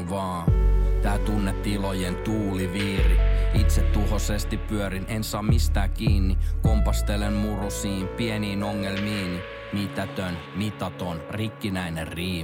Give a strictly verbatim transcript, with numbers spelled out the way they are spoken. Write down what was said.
sano vaan. Tää tunnetilojen tuuliviiri. Itse tuhosesti pyörin, en saa mistään kiinni. Kompastelen murusiin, pieniin ongelmiini. Mitätön, mitaton, rikkinäinen riimi.